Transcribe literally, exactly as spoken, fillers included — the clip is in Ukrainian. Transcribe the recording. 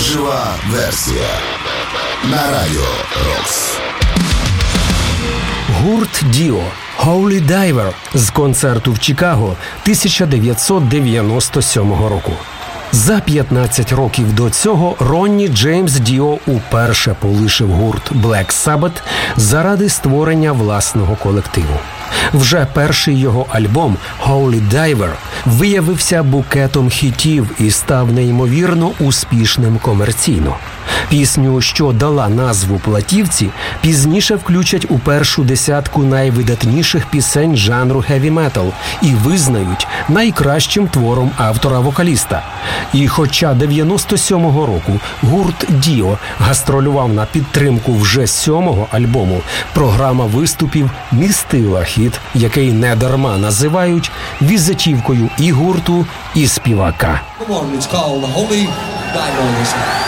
Жива версія на Радіо Рокс. Гурт Діо «Holy Diver» з концерту в Чикаго тисяча дев'ятсот дев'яносто сьомого року. За п'ятнадцять років до цього Ронні Джеймс Діо уперше полишив гурт Black Sabbath заради створення власного колективу. Вже перший його альбом «Holy Diver» виявився букетом хітів і став неймовірно успішним комерційно. Пісню, що дала назву платівці, пізніше включать у першу десятку найвидатніших пісень жанру хеві-метал і визнають найкращим твором автора-вокаліста. І хоча дев'яносто сьомого року гурт Діо гастролював на підтримку вже сьомого альбому, програма виступів містила хіт, який недарма називають візитівкою і гурту, і співака. Come on, it's called the Holy Diver.